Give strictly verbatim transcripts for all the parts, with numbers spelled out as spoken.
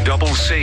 double C.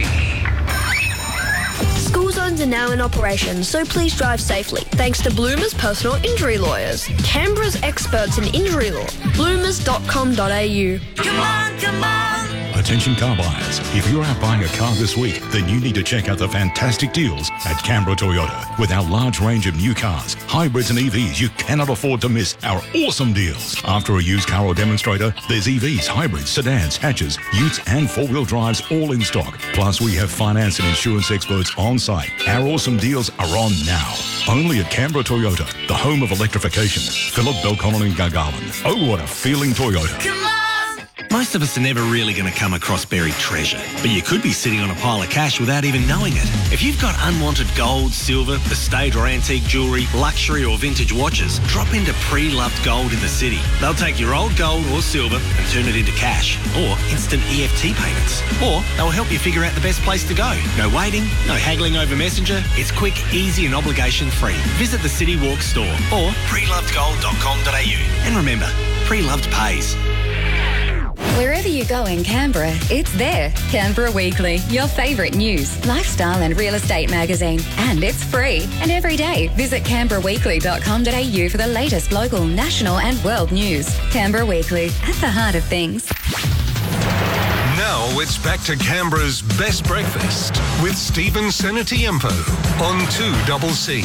School zones are now in operation, so please drive safely. Thanks to Bloomers Personal Injury Lawyers, Canberra's experts in injury law. bloomers dot com dot a u. Come on, come on. Attention car buyers, if you're out buying a car this week, then you need to check out the fantastic deals at Canberra Toyota. With our large range of new cars, hybrids and E Vs, you cannot afford to miss our awesome deals. After a used car or demonstrator, there's E Vs, hybrids, sedans, hatches, utes and four-wheel drives all in stock. Plus, we have finance and insurance experts on site. Our awesome deals are on now. Only at Canberra Toyota, the home of electrification. Phillip, Belconnen and Gargarland. Oh, what a feeling, Toyota. Come on. Most of us are never really going to come across buried treasure, but you could be sitting on a pile of cash without even knowing it. If you've got unwanted gold, silver, estate or antique jewellery, luxury or vintage watches, drop into Pre-Loved Gold in the city. They'll take your old gold or silver and turn it into cash or instant E F T payments. Or they'll help you figure out the best place to go. No waiting, no haggling over Messenger. It's quick, easy and obligation free. Visit the City Walk store or pre loved gold dot com dot a u. And remember, Pre-Loved pays. Wherever you go in Canberra, it's there. Canberra Weekly, your favourite news, lifestyle and real estate magazine. And it's free. And every day, visit canberra weekly dot com dot a u for the latest local, national and world news. Canberra Weekly, at the heart of things. Now it's back to Canberra's best breakfast with Stephen Senatiempo on two double C.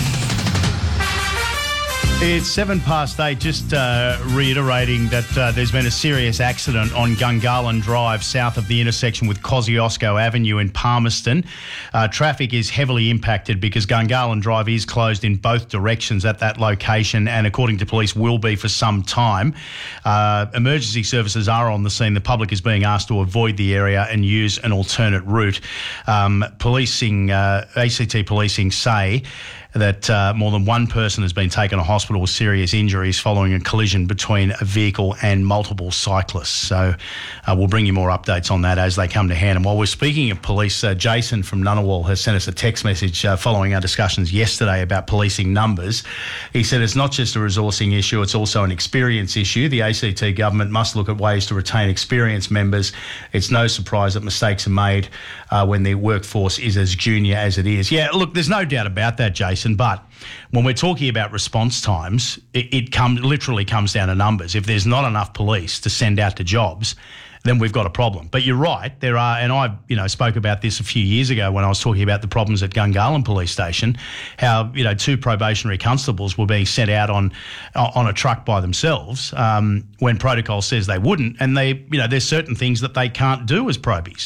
It's seven past eight, just uh, reiterating that uh, there's been a serious accident on Gungahlin Drive south of the intersection with Kosciuszko Avenue in Palmerston. Uh, traffic is heavily impacted because Gungahlin Drive is closed in both directions at that location and, according to police, will be for some time. Uh, emergency services are on the scene. The public is being asked to avoid the area and use an alternate route. Um, policing, uh, A C T policing say that uh, more than one person has been taken to hospital with serious injuries following a collision between a vehicle and multiple cyclists. So uh, we'll bring you more updates on that as they come to hand. And while we're speaking of police, uh, Jason from Ngunnawal has sent us a text message uh, following our discussions yesterday about policing numbers. He said it's not just a resourcing issue, it's also an experience issue. The A C T government must look at ways to retain experienced members. It's no surprise that mistakes are made uh, when the workforce is as junior as it is. Yeah, look, there's no doubt about that, Jason. But when we're talking about response times, it, it come, literally comes down to numbers. If there's not enough police to send out to jobs, then we've got a problem. But you're right, there are, and I, you know, spoke about this a few years ago when I was talking about the problems at Gungahlin Police Station, how, you know, two probationary constables were being sent out on on a truck by themselves um, when protocol says they wouldn't, and they, you know, there's certain things that they can't do as probies.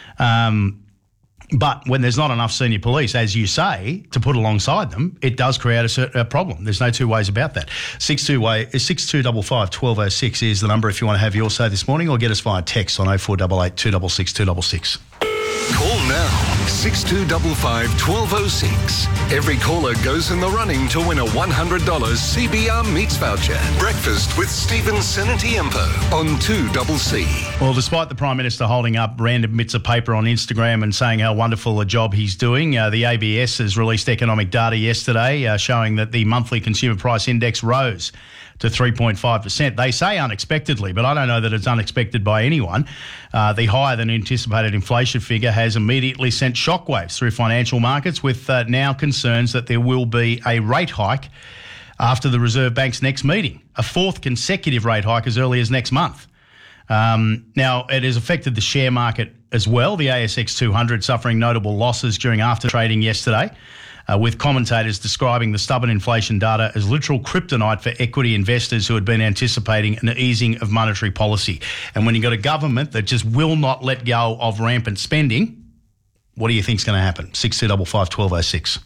Um, But when there's not enough senior police, as you say, to put alongside them, it does create a, certain, a problem. There's no two ways about that. six two five five, one two oh six is the number if you want to have your say this morning, or get us via text on oh four eight eight, two six six, two six six. Call now, six two five five, one two oh six. Every caller goes in the running to win a one hundred dollars C B R Meats voucher. Breakfast with Stephen Senatiempo on two double C. Well, despite the Prime Minister holding up random bits of paper on Instagram and saying how wonderful a job he's doing, uh, the A B S has released economic data yesterday uh, showing that the monthly consumer price index rose to three point five percent. They say unexpectedly, but I don't know that it's unexpected by anyone. Uh, the higher than anticipated inflation figure has immediately sent shockwaves through financial markets, with uh, now concerns that there will be a rate hike after the Reserve Bank's next meeting, a fourth consecutive rate hike as early as next month. Um, now, it has affected the share market as well. The A S X two hundred suffering notable losses during after trading yesterday, Uh, with commentators describing the stubborn inflation data as literal kryptonite for equity investors who had been anticipating an easing of monetary policy. And when you've got a government that just will not let go of rampant spending, what do you think's going to happen? six two five five, one two oh six.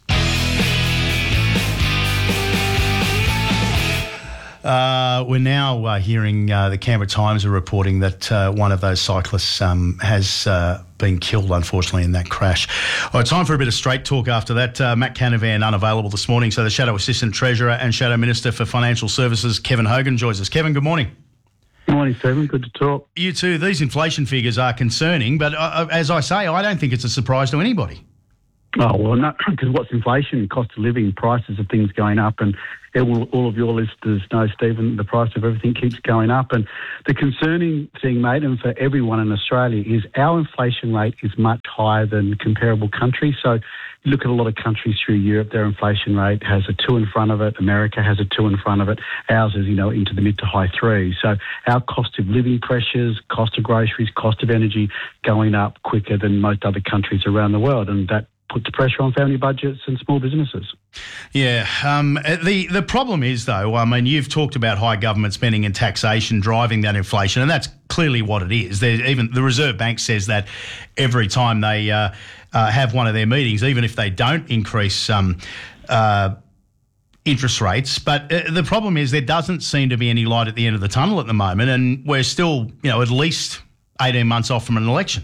Uh, we're now uh, hearing uh, the Canberra Times are reporting that uh, one of those cyclists um, has uh, been killed, unfortunately, in that crash. All right, time for a bit of straight talk after that. Uh, Matt Canavan unavailable this morning, so the Shadow Assistant Treasurer and Shadow Minister for Financial Services, Kevin Hogan, joins us. Kevin, good morning. Good morning, Stephen. Good to talk. You too. These inflation figures are concerning, but uh, as I say, I don't think it's a surprise to anybody. Oh, well, no, because what's inflation? Cost of living, prices of things going up, and all, all of your listeners know, Stephen, the price of everything keeps going up. And the concerning thing, mate, and for everyone in Australia, is our inflation rate is much higher than comparable countries. So you look at a lot of countries through Europe, their inflation rate has a two in front of it. America has a two in front of it. Ours is, you know, into the mid to high threes. So our cost of living pressures, cost of groceries, cost of energy going up quicker than most other countries around the world. And that puts pressure on family budgets and small businesses. Yeah. Um, the the problem is, though, I mean, you've talked about high government spending and taxation driving that inflation, and that's clearly what it is. There's even the Reserve Bank says that every time they uh, uh, have one of their meetings, even if they don't increase um, uh, interest rates. But uh, the problem is there doesn't seem to be any light at the end of the tunnel at the moment, and we're still, you know, at least eighteen months off from an election.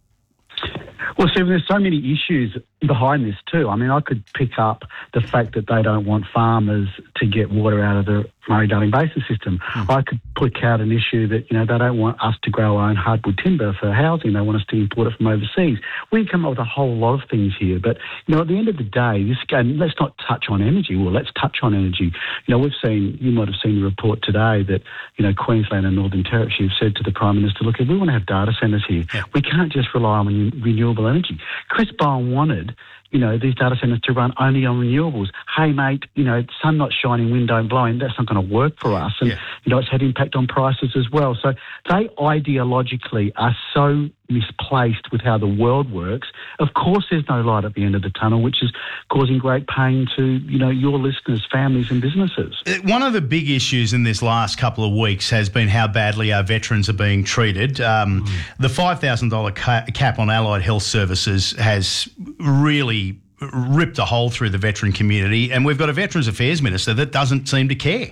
Well, Stephen, there's so many issues behind this too. I mean, I could pick up the fact that they don't want farmers to get water out of the Murray-Darling Basin system. Mm. I could pick out an issue that, you know, they don't want us to grow our own hardwood timber for housing. They want us to import it from overseas. We come up with a whole lot of things here. But, you know, at the end of the day, this game, let's not touch on energy. Well, let's touch on energy. You know, we've seen, you might have seen the report today that, you know, Queensland and Northern Territory have said to the Prime Minister, look, if we want to have data centres here, yeah. we can't just rely on renewable energy. Chris Bowen wanted, you know, these data centres to run only on renewables. Hey, mate, you know, sun not shining, wind don't blowing, that's not going to work for us. And, yeah. you know, it's had impact on prices as well. So they ideologically are so misplaced with how the world works. Of course there's no light at the end of the tunnel, which is causing great pain to, you know, your listeners, families and businesses. One of the big issues in this last couple of weeks has been how badly our veterans are being treated. Um, mm. The five thousand dollars ca- cap on allied health services has really ripped a hole through the veteran community, and we've got a Veterans Affairs Minister that doesn't seem to care.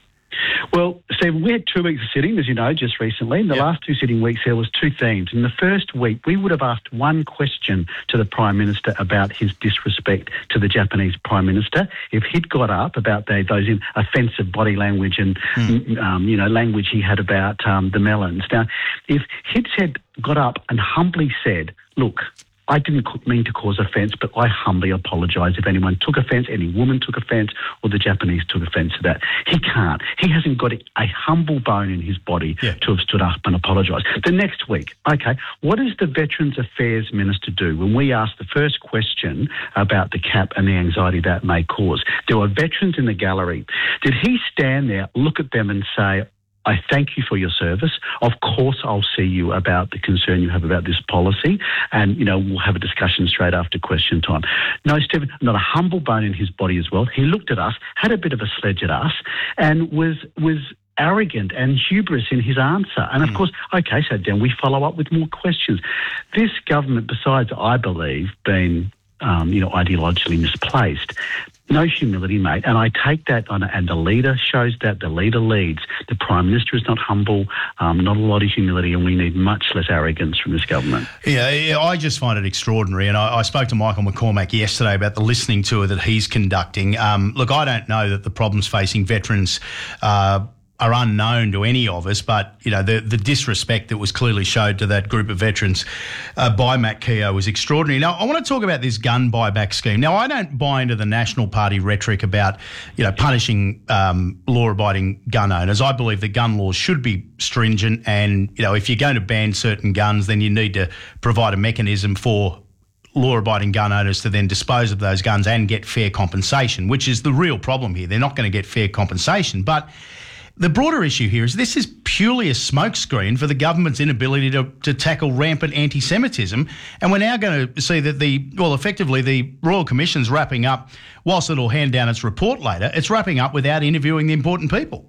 Well, Steve, we had two weeks of sitting, as you know, just recently. In the yep. last two sitting weeks, there was two themes. In the first week, we would have asked one question to the Prime Minister about his disrespect to the Japanese Prime Minister. If he'd got up about the, those offensive body language and, mm. um, you know, language he had about um, the melons. Now, if he'd said, got up and humbly said, look, I didn't mean to cause offence, but I humbly apologise if anyone took offence, any woman took offence, or the Japanese took offence to that. He can't. He hasn't got a, a humble bone in his body yeah. to have stood up and apologised. The next week, okay, what does the Veterans Affairs Minister do when we ask the first question about the cap and the anxiety that may cause? There were veterans in the gallery. Did he stand there, look at them and say, I thank you for your service. Of course, I'll see you about the concern you have about this policy, and, you know, we'll have a discussion straight after question time. No, Stephen, not a humble bone in his body as well. He looked at us, had a bit of a sledge at us, and was was arrogant and hubris in his answer. And, of mm. course, okay, so then we follow up with more questions. This government, besides, I believe, being, um, you know, ideologically misplaced, no humility, mate. And I take that on, and the leader shows that, the leader leads. The Prime Minister is not humble, um, not a lot of humility, and we need much less arrogance from this government. Yeah, yeah I just find it extraordinary. And I, I spoke to Michael McCormack yesterday about the listening tour that he's conducting. Um, look, I don't know that the problems facing veterans uh, are unknown to any of us, but, you know, the, the disrespect that was clearly showed to that group of veterans uh, by Matt Keogh was extraordinary. Now, I want to talk about this gun buyback scheme. Now, I don't buy into the National Party rhetoric about, you know, punishing um, law-abiding gun owners. I believe that gun laws should be stringent, and, you know, if you're going to ban certain guns, then you need to provide a mechanism for law-abiding gun owners to then dispose of those guns and get fair compensation, which is the real problem here. They're not going to get fair compensation, but the broader issue here is this is purely a smokescreen for the government's inability to, to tackle rampant anti-Semitism, and we're now going to see that the, well, effectively the Royal Commission's wrapping up, whilst it'll hand down its report later, it's wrapping up without interviewing the important people.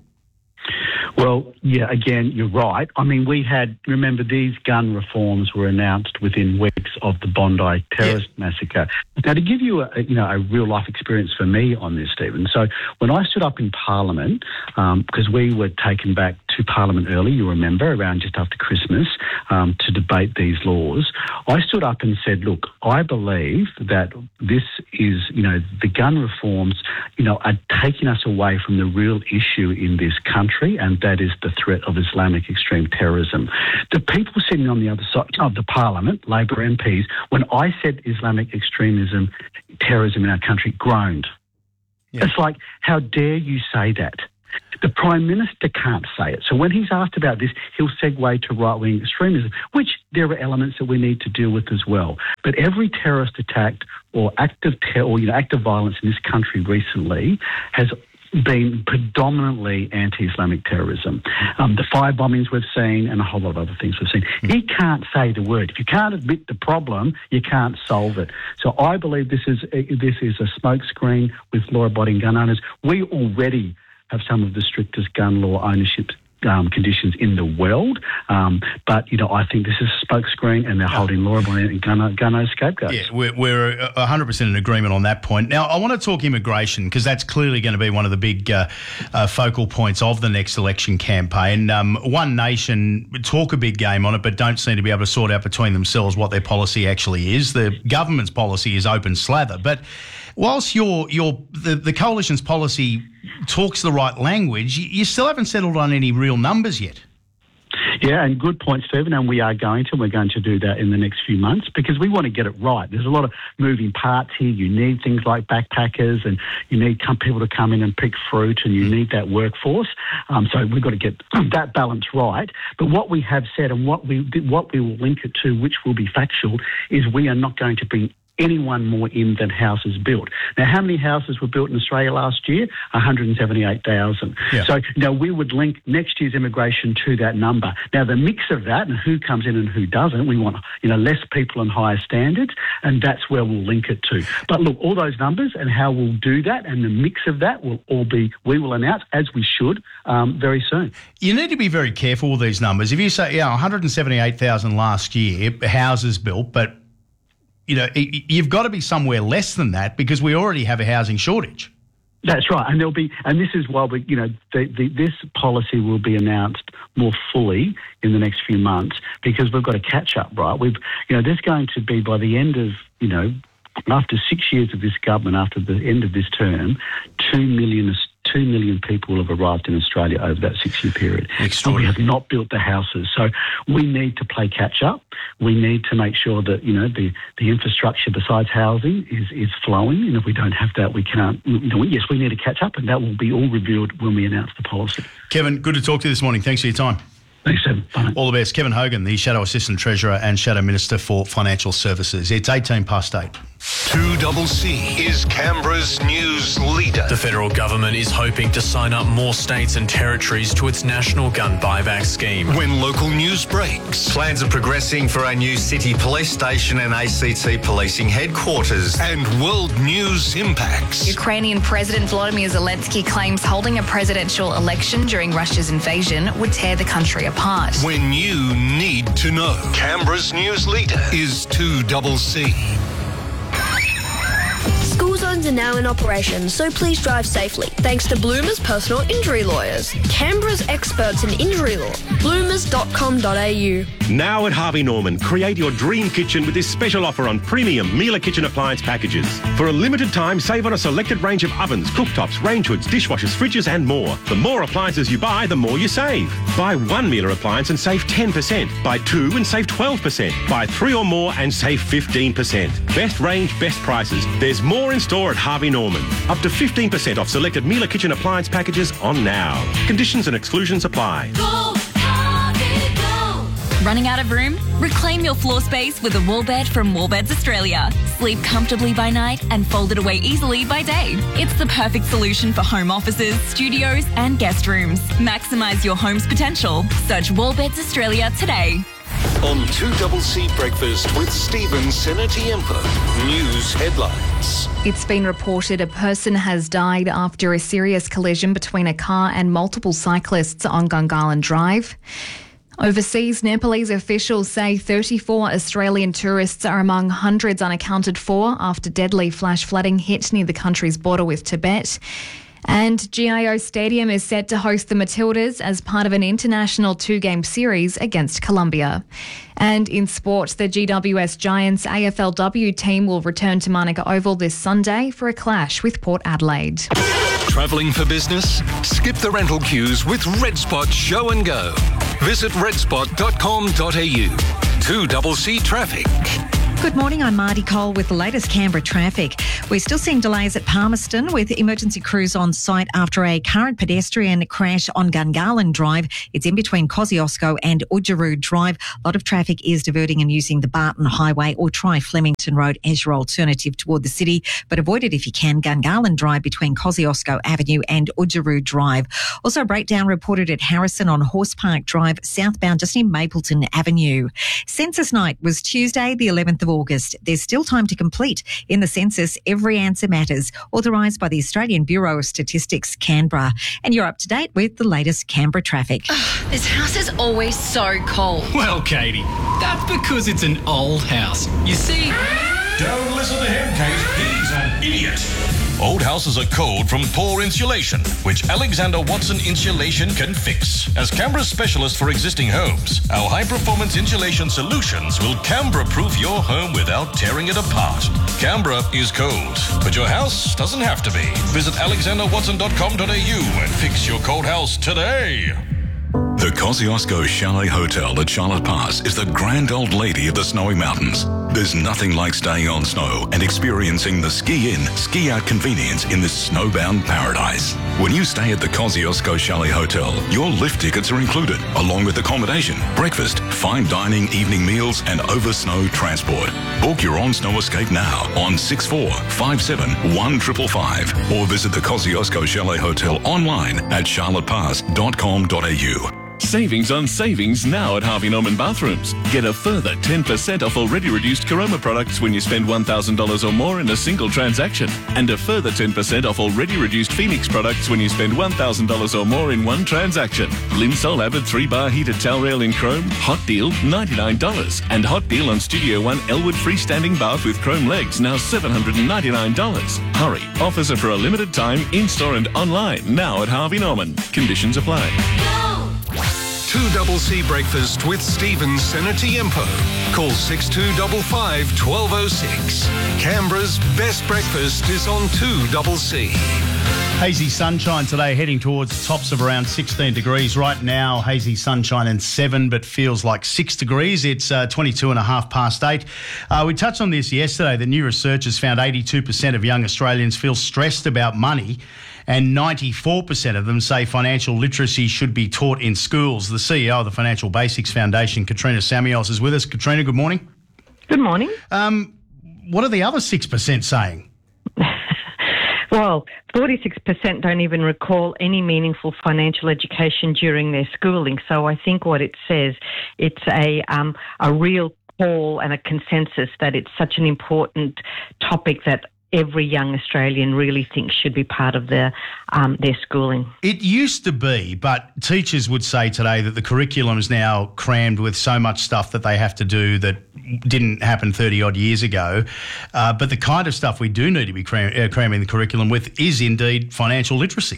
Well, yeah, again, you're right. I mean, we had, remember, these gun reforms were announced within weeks of the Bondi terrorist yeah. massacre. Now, to give you a, you know, a real-life experience for me on this, Stephen, so when I stood up in Parliament, because um, we were taken back to Parliament early, you remember, around just after Christmas, um, to debate these laws, I stood up and said, look, I believe that this is, you know, the gun reforms, you know, are taking us away from the real issue in this country, and that is the threat of Islamic extreme terrorism. The people sitting on the other side of the Parliament, Labor M Ps, when I said Islamic extremism, terrorism in our country, groaned. Yeah. It's like, how dare you say that? The Prime Minister can't say it. So when he's asked about this, he'll segue to right-wing extremism, which there are elements that we need to deal with as well. But every terrorist attack or act of terror, or you know, act of violence in this country recently has been predominantly anti-Islamic terrorism. Um, the fire bombings we've seen and a whole lot of other things we've seen. He can't say the word. If you can't admit the problem, you can't solve it. So I believe this is this is a smokescreen with law-abiding gun owners. We already have some of the strictest gun law ownership Um, conditions in the world, um, but you know I think this is a smokescreen, and they're holding law-abiding gun gun owners scapegoats. Yeah, we're, we're one hundred percent in agreement on that point. Now, I want to talk immigration because that's clearly going to be one of the big uh, uh, focal points of the next election campaign. Um, One Nation talk a big game on it, but don't seem to be able to sort out between themselves what their policy actually is. The government's policy is open slather, but whilst your your the, the coalition's policy talks the right language, you, you still haven't settled on any real numbers yet. Yeah, and good point, Stephen, and we are going to. We're going to do that in the next few months because we want to get it right. There's a lot of moving parts here. You need things like backpackers, and you need come, people to come in and pick fruit, and you mm. need that workforce. Um, so we've got to get that balance right. But what we have said and what we what we will link it to, which will be factual, is we are not going to bring anyone more in than houses built. Now, how many houses were built in Australia last year? one hundred seventy-eight thousand. Yeah. So, you know, we would link next year's immigration to that number. Now, the mix of that and who comes in and who doesn't, we want, you know, less people and higher standards, and that's where we'll link it to. But look, all those numbers and how we'll do that and the mix of that will all be, we will announce, as we should, um, very soon. You need to be very careful with these numbers. If you say, yeah, one hundred seventy-eight thousand last year, houses built, but you know, you've got to be somewhere less than that because we already have a housing shortage. That's right, and there'll be, and this is why we, you know, the, the, this policy will be announced more fully in the next few months because we've got to catch up, right? We've, you know, there's going to be by the end of, you know, after six years of this government, after the end of this term, two million. Two million people have arrived in Australia over that six-year period. And we have not built the houses. So we need to play catch-up. We need to make sure that, you know, the, the infrastructure besides housing is, is flowing. And if we don't have that, we can't, you know, yes, we need to catch up, and that will be all revealed when we announce the policy. Kevin, good to talk to you this morning. Thanks for your time. Thanks, Evan. Bye. All the best. Kevin Hogan, the Shadow Assistant Treasurer and Shadow Minister for Financial Services. It's eighteen past eight. two C C is Canberra's news leader. The federal government is hoping to sign up more states and territories to its national gun buyback scheme. When local news breaks. Plans are progressing for a new city police station and A C T policing headquarters. And world news impacts. Ukrainian President Volodymyr Zelensky claims holding a presidential election during Russia's invasion would tear the country apart. When you need to know. Canberra's news leader is two C C. School zones are now in operation, so please drive safely. Thanks to Bloomers Personal Injury Lawyers, Canberra's experts in injury law. bloomers dot com dot a u. Now at Harvey Norman, create your dream kitchen with this special offer on premium Miele kitchen appliance packages. For a limited time, save on a selected range of ovens, cooktops, range hoods, dishwashers, fridges and more. The more appliances you buy, the more you save. Buy one Miele appliance and save ten percent. Buy two and save twelve percent. Buy three or more and save fifteen percent. Best range, best prices. There's more in store at Harvey Norman. Up to fifteen percent off selected Miele kitchen appliance packages on now. Conditions and exclusions apply. Go, Harvey, go. Running out of room? Reclaim your floor space with a wall bed from Wallbeds Australia. Sleep comfortably by night and fold it away easily by day. It's the perfect solution for home offices, studios and guest rooms. Maximise your home's potential. Search Wallbeds Australia today. On two C C Breakfast with Stephen Senatiempo. News headlines. It's been reported a person has died after a serious collision between a car and multiple cyclists on Gungahlin Drive. Overseas, Nepalese officials say thirty-four Australian tourists are among hundreds unaccounted for after deadly flash flooding hit near the country's border with Tibet. And G I O Stadium is set to host the Matildas as part of an international two-game series against Colombia. And in sport, the G W S Giants A F L W team will return to Manuka Oval this Sunday for a clash with Port Adelaide. Travelling for business? Skip the rental queues with Red Spot Show and Go. Visit red spot dot com dot a u. two C C Traffic. Good morning, I'm Marty Cole with the latest Canberra traffic. We're still seeing delays at Palmerston with emergency crews on site after a car and pedestrian crash on Gungahlin Drive. It's in between Kosciuszko and Udjaroo Drive. A lot of traffic is diverting and using the Barton Highway, or try Flemington Road as your alternative toward the city, but avoid it if you can. Gungahlin Drive between Kosciuszko Avenue and Udjaroo Drive. Also a breakdown reported at Harrison on Horse Park Drive, southbound just near Mapleton Avenue. Census night was Tuesday, the eleventh of August. There's still time to complete. In the census, every answer matters. Authorised by the Australian Bureau of Statistics, Canberra. And you're up to date with the latest Canberra traffic. Ugh, this house is always so cold. Well, Katie, that's because it's an old house. You see... Don't listen to him, Kate. He's an idiot. Old houses are cold from poor insulation, which Alexander Watson Insulation can fix. As Canberra's specialist for existing homes, our high-performance insulation solutions will Canberra-proof your home without tearing it apart. Canberra is cold, but your house doesn't have to be. Visit alexander watson dot com dot a u and fix your cold house today. The Kosciuszko Chalet Hotel at Charlotte Pass is the grand old lady of the snowy mountains. There's nothing like staying on snow and experiencing the ski-in, ski-out convenience in this snowbound paradise. When you stay at the Kosciuszko Chalet Hotel, your lift tickets are included, along with accommodation, breakfast, fine dining, evening meals, and over-snow transport. Book your on-snow escape now on six four five seven one five five five or visit the Kosciuszko Chalet Hotel online at charlotte pass dot com dot a u. Savings on savings now at Harvey Norman Bathrooms. Get a further ten percent off already reduced Caroma products when you spend one thousand dollars or more in a single transaction. And a further ten percent off already reduced Phoenix products when you spend one thousand dollars or more in one transaction. Linsol Avid three bar heated towel rail in chrome, hot deal ninety-nine dollars. And hot deal on Studio One Elwood freestanding bath with chrome legs, now seven hundred ninety-nine dollars. Hurry, offers are for a limited time, in-store and online, now at Harvey Norman. Conditions apply. two double C Breakfast with Stephen Senatiempo. Call six two five five, one two zero six. Canberra's best breakfast is on two double C. Hazy sunshine today, heading towards tops of around sixteen degrees. Right now, hazy sunshine and seven, but feels like six degrees. It's uh, twenty-two and a half past eight. Uh, we touched on this yesterday. The new research has found eighty-two percent of young Australians feel stressed about money, and ninety-four percent of them say financial literacy should be taught in schools. The C E O of the Financial Basics Foundation, Katrina Samuels, is with us. Katrina, good morning. Good morning. Um, what are the other six percent saying? Well, forty-six percent don't even recall any meaningful financial education during their schooling. So I think what it says, it's a um, a real call and a consensus that it's such an important topic that every young Australian really thinks should be part of their um, their schooling. It used to be, but teachers would say today that the curriculum is now crammed with so much stuff that they have to do that didn't happen thirty odd years ago. Uh, but the kind of stuff we do need to be cram- uh, cramming the curriculum with is indeed financial literacy.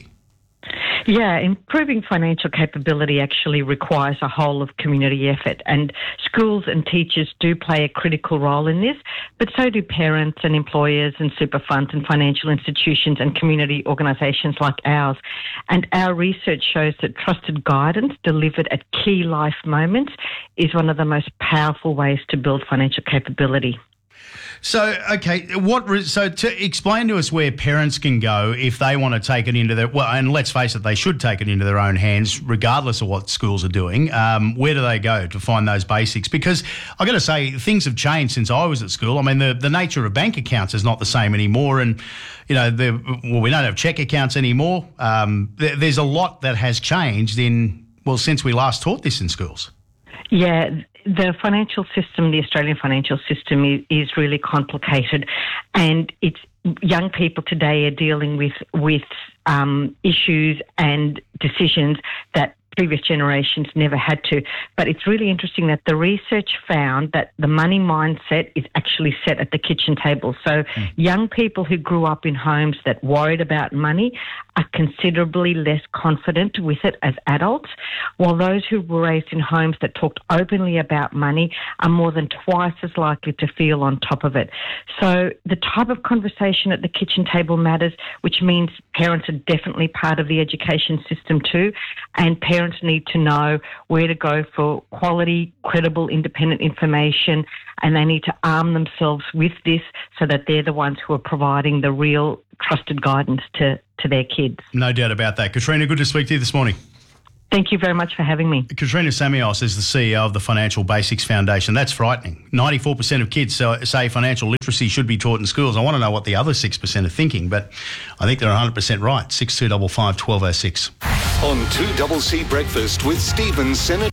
Yeah, improving financial capability actually requires a whole of community effort, and schools and teachers do play a critical role in this, but so do parents and employers and super funds and financial institutions and community organisations like ours. And our research shows that trusted guidance delivered at key life moments is one of the most powerful ways to build financial capability. So, okay, what? Re- so to explain to us where parents can go if they want to take it into their, well, and let's face it, they should take it into their own hands regardless of what schools are doing. Um, where do they go to find those basics? Because I've got to say, things have changed since I was at school. I mean, the, the nature of bank accounts is not the same anymore, and, you know, well, we don't have cheque accounts anymore. Um, there, there's a lot that has changed in, well, since we last taught this in schools. Yeah, the financial system, the Australian financial system is, is really complicated, and it's young people today are dealing with with um, issues and decisions that previous generations never had to. But it's really interesting that the research found that the money mindset is actually set at the kitchen table. So mm. young people who grew up in homes that worried about money are considerably less confident with it as adults, while those who were raised in homes that talked openly about money are more than twice as likely to feel on top of it. So the type of conversation at the kitchen table matters, which means parents are definitely part of the education system too, and parents need to know where to go for quality, credible, independent information, and they need to arm themselves with this so that they're the ones who are providing the real trusted guidance to, to their kids. No doubt about that. Katrina, good to speak to you this morning. Thank you very much for having me. Katrina Samios is the C E O of the Financial Basics Foundation. That's frightening. ninety-four percent of kids say financial literacy should be taught in schools. I want to know what the other six percent are thinking, but I think they're one hundred percent right. six two five five, one two oh six. On two C C Breakfast with Stephen Senate.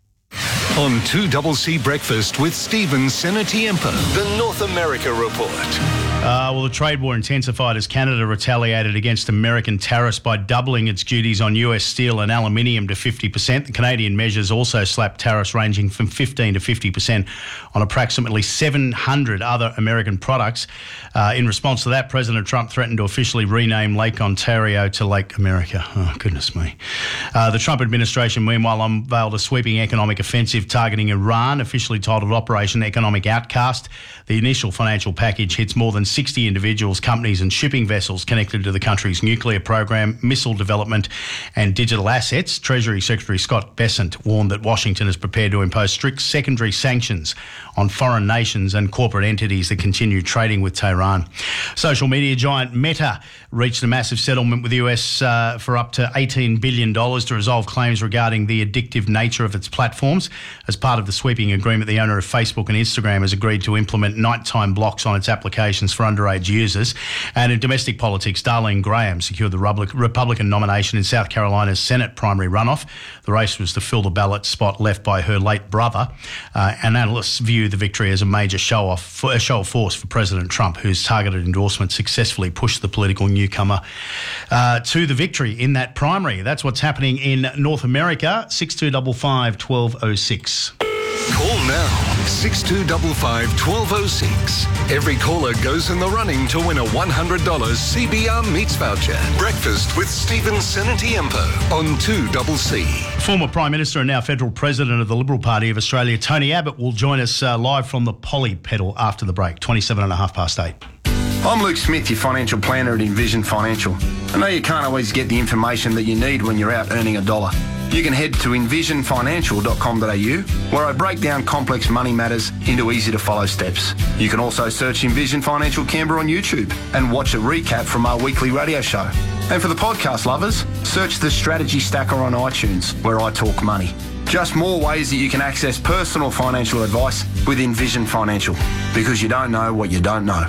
On two C C Breakfast with Stephen Senatiempo, the North America Report. Uh, well, the trade war intensified as Canada retaliated against American tariffs by doubling its duties on U S steel and aluminium to fifty percent. The Canadian measures also slapped tariffs ranging from fifteen to fifty percent on approximately seven hundred other American products. Uh, in response to that, President Trump threatened to officially rename Lake Ontario to Lake America. Oh, goodness me. Uh, the Trump administration, meanwhile, unveiled a sweeping economic offensive targeting Iran, officially titled Operation Economic Outcast. The initial financial package hits more than sixty individuals, companies and shipping vessels connected to the country's nuclear program, missile development and digital assets. Treasury Secretary Scott Bessent warned that Washington is prepared to impose strict secondary sanctions on foreign nations and corporate entities that continue trading with Tehran. Social media giant Meta reached a massive settlement with the U S uh, for up to eighteen billion dollars to resolve claims regarding the addictive nature of its platforms. As part of the sweeping agreement, the owner of Facebook and Instagram has agreed to implement nighttime blocks on its applications for underage users. And in domestic politics, Darlene Graham secured the Republican nomination in South Carolina's Senate primary runoff. The race was to fill the ballot spot left by her late brother. Uh, and analysts view the victory as a major show-off, a show of force for President Trump, whose targeted endorsement successfully pushed the political newcomer uh, to the victory in that primary. That's what's happening in North America. six two five five, one two oh six. Call now, six two five five, one two oh six. Every caller goes in the running to win a one hundred dollars C B R Meats voucher. Breakfast with Stephen Senatiempo on two C C. Former Prime Minister and now Federal President of the Liberal Party of Australia, Tony Abbott, will join us uh, live from the Polly Pedal after the break, twenty-seven and a half past eight. I'm Luke Smith, your financial planner at Envision Financial. I know you can't always get the information that you need when you're out earning a dollar. You can head to envision financial dot com dot a u, where I break down complex money matters into easy-to-follow steps. You can also search Envision Financial Canberra on YouTube and watch a recap from our weekly radio show. And for the podcast lovers, search the Strategy Stacker on iTunes, where I talk money. Just more ways that you can access personal financial advice with Envision Financial, because you don't know what you don't know.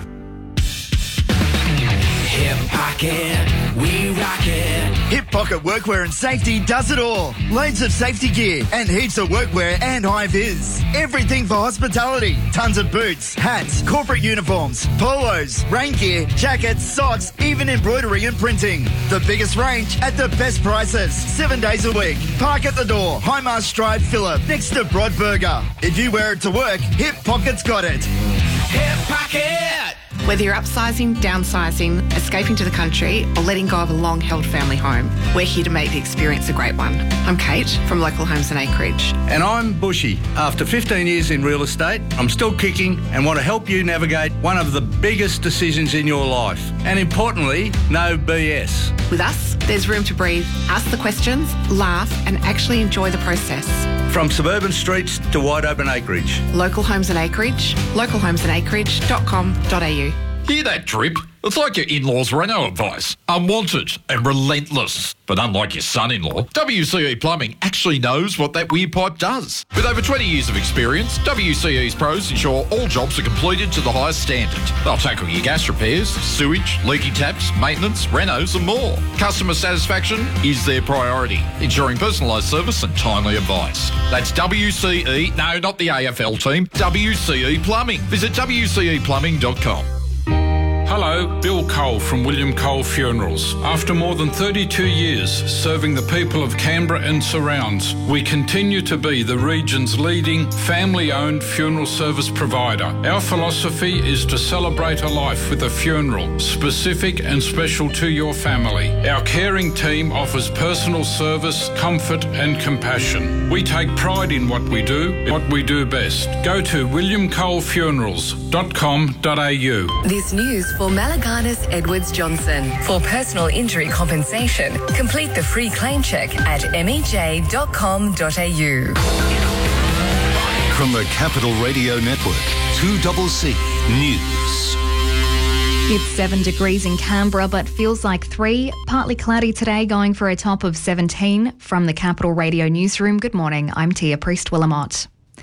Hip Pocket, we rock it. Hip Pocket Workwear and Safety does it all. Loads of safety gear and heaps of workwear and high vis. Everything for hospitality. Tons of boots, hats, corporate uniforms, polos, rain gear, jackets, socks, even embroidery and printing. The biggest range at the best prices. Seven days a week. Park at the door. Highmast Drive, Phillip, next to Broadburger. If you wear it to work, Hip Pocket's got it. Hip Pocket! Whether you're upsizing, downsizing, escaping to the country, or letting go of a long-held family home, we're here to make the experience a great one. I'm Kate from Local Homes and Acreage. And I'm Bushy. After fifteen years in real estate, I'm still kicking and want to help you navigate one of the biggest decisions in your life. And importantly, no B S. With us, there's room to breathe, ask the questions, laugh, and actually enjoy the process. From suburban streets to wide open acreage. Local Homes and Acreage, local homes and acreage dot com dot a u. Hear that drip? It's like your in-laws' Renault advice. Unwanted and relentless. But unlike your son-in-law, W C E Plumbing actually knows what that weird pipe does. With over twenty years of experience, W C E's pros ensure all jobs are completed to the highest standard. They'll tackle your gas repairs, sewage, leaky taps, maintenance, renos and more. Customer satisfaction is their priority, ensuring personalised service and timely advice. That's W C E, no, not the A F L team, W C E Plumbing. Visit w c e plumbing dot com. Hello, Bill Cole from William Cole Funerals. After more than thirty-two years serving the people of Canberra and surrounds, we continue to be the region's leading family-owned funeral service provider. Our philosophy is to celebrate a life with a funeral, specific and special to your family. Our caring team offers personal service, comfort and compassion. We take pride in what we do, what we do best. Go to william cole funerals dot com dot a u. This news for Malaganas Edwards Johnson. For personal injury compensation, complete the free claim check at m e j dot com dot a u. From the Capital Radio Network, two C C News. It's seven degrees in Canberra, but feels like three. Partly cloudy today, going for a top of seventeen. From the Capital Radio Newsroom, good morning. I'm Tia Priest-Willamott.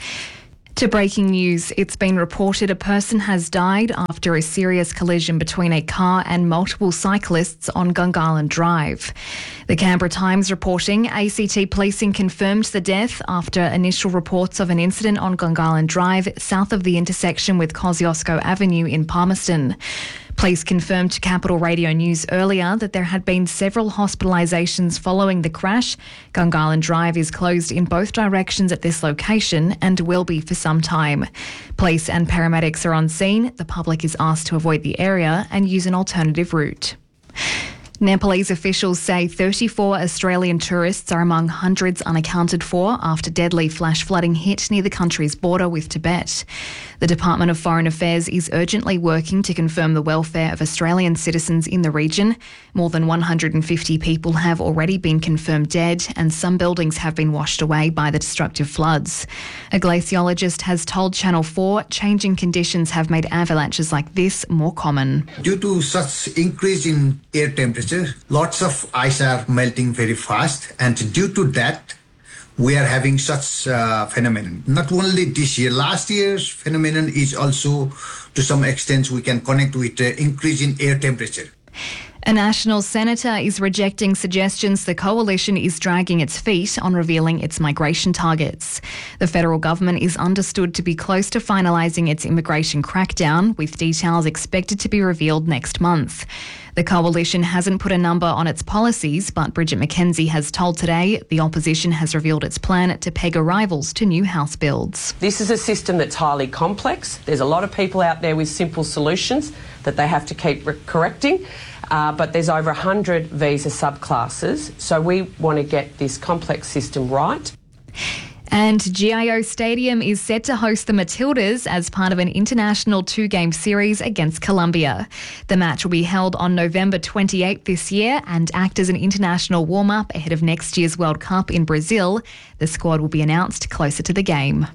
To breaking news, it's been reported a person has died after a serious collision between a car and multiple cyclists on Gungahlin Drive. The Canberra Times reporting A C T policing confirmed the death after initial reports of an incident on Gungahlin Drive south of the intersection with Kosciuszko Avenue in Palmerston. Police confirmed to Capital Radio News earlier that there had been several hospitalisations following the crash. Gungahlin Drive is closed in both directions at this location and will be for some time. Police and paramedics are on scene. The public is asked to avoid the area and use an alternative route. Nepalese officials say thirty-four Australian tourists are among hundreds unaccounted for after deadly flash flooding hit near the country's border with Tibet. The Department of Foreign Affairs is urgently working to confirm the welfare of Australian citizens in the region. More than one hundred fifty people have already been confirmed dead, and some buildings have been washed away by the destructive floods. A glaciologist has told Channel four changing conditions have made avalanches like this more common. Due to such increase in air temperature, lots of ice are melting very fast, and due to that, we are having such uh, phenomenon. Not only this year, last year's phenomenon is also, to some extent, we can connect with the increase in air temperature. A national senator is rejecting suggestions the coalition is dragging its feet on revealing its migration targets. The federal government is understood to be close to finalising its immigration crackdown, with details expected to be revealed next month. The coalition hasn't put a number on its policies, but Bridget McKenzie has told Today the opposition has revealed its plan to peg arrivals to new house builds. This is a system that's highly complex. There's a lot of people out there with simple solutions that they have to keep re- correcting, uh, but there's over one hundred visa subclasses, so we want to get this complex system right. And G I O Stadium is set to host the Matildas as part of an international two-game series against Colombia. The match will be held on November twenty-eighth this year and act as an international warm-up ahead of next year's World Cup in Brazil. The squad will be announced closer to the game.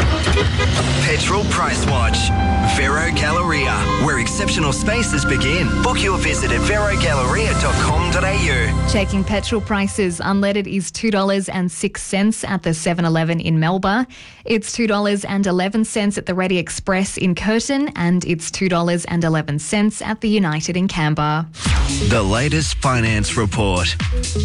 Petrol Price Watch. Vero Galleria, where exceptional spaces begin. Book your visit at vero galleria dot com dot a u. Checking petrol prices, unleaded is two dollars and six cents at the seven eleven in Melbourne. It's two dollars and eleven cents at the Ready Express in Curtin, and it's two dollars and eleven cents at the United in Canberra. The latest finance report.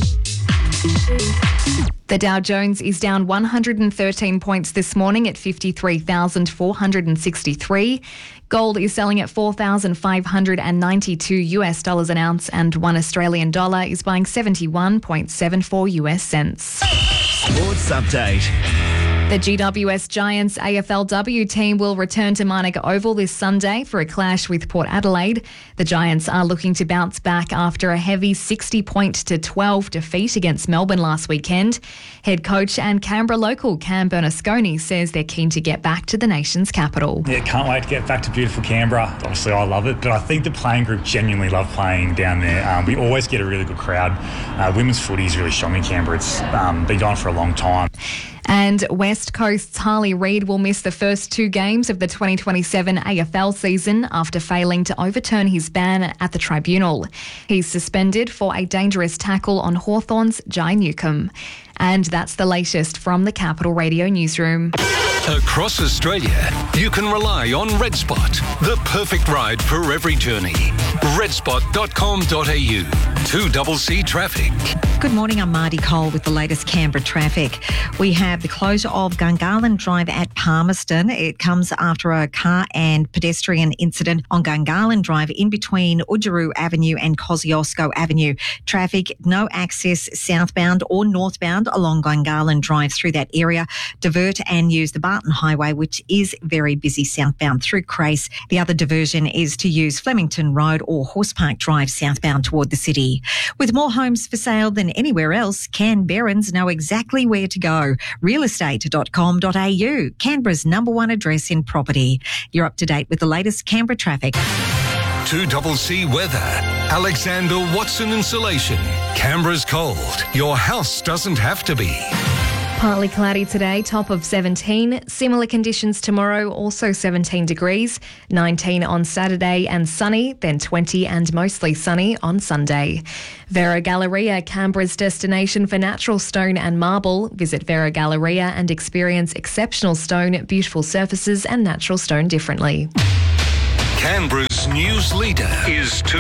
The Dow Jones is down one hundred thirteen points this morning at fifty-three thousand four hundred sixty-three. Gold is selling at four thousand five hundred ninety-two US dollars an ounce, and one Australian dollar is buying seventy-one point seven four US cents. Sports update. The G W S Giants A F L W team will return to Manuka Oval this Sunday for a clash with Port Adelaide. The Giants are looking to bounce back after a heavy sixty point to twelve defeat against Melbourne last weekend. Head coach and Canberra local Cam Bernasconi says they're keen to get back to the nation's capital. Yeah, can't wait to get back to beautiful Canberra. Obviously, I love it, but I think the playing group genuinely love playing down there. Um, we always get a really good crowd. Uh, women's footy is really strong in Canberra. It's um, been going for a long time. And West Coast's Harley Reid will miss the first two games of the twenty twenty-seven A F L season after failing to overturn his ban at the tribunal. He's suspended for a dangerous tackle on Hawthorn's Jai Newcomb. And that's the latest from the Capital Radio Newsroom. Across Australia, you can rely on RedSpot, the perfect ride for every journey. red spot dot com dot a u. two C C traffic. Good morning, I'm Marty Cole with the latest Canberra traffic. We have the closure of Gungahlin Drive at Palmerston. It comes after a car and pedestrian incident on Gungahlin Drive in between Udjuru Avenue and Kosciuszko Avenue. Traffic, no access southbound or northbound along Gungahlin Drive through that area. Divert and use the Barton Highway, which is very busy southbound through Crace. The other diversion is to use Flemington Road or Horse Park Drive southbound toward the city. With more homes for sale than anywhere else, Canberrans know exactly where to go. real estate dot com dot a u, Canberra's number one address in property. You're up to date with the latest Canberra traffic. two C weather. Alexander Watson Insulation. Canberra's cold. Your house doesn't have to be. Partly cloudy today, top of seventeen. Similar conditions tomorrow, also seventeen degrees. nineteen on Saturday and sunny, then twenty and mostly sunny on Sunday. Vero Galleria, Canberra's destination for natural stone and marble. Visit Vero Galleria and experience exceptional stone, beautiful surfaces and natural stone differently. Canberra's news leader is two